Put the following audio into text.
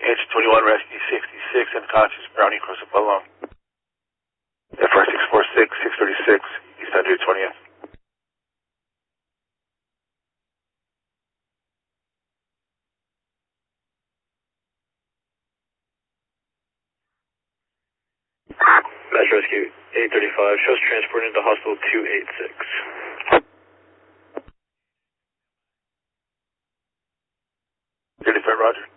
H21 Rescue 66, unconscious, Brownie across the Balong. FR 646, 636, East 120th. Mass Rescue 835, shows transported into Hospital 286. 35, roger.